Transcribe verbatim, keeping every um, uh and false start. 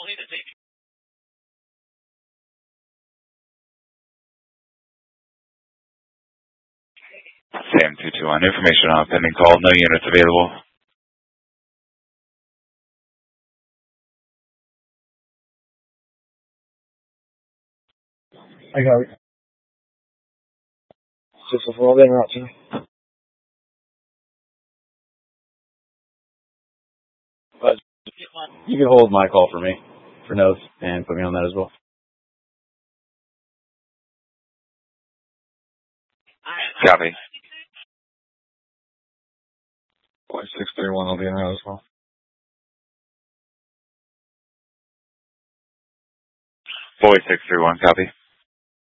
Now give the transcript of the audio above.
Sam two two one. Information on pending call. No units available. I got it. Just a full interruption. But you can hold my call for me for notes and put me on that as well. Copy. Boy, six three one will be in there as well. Boy six three one. Copy.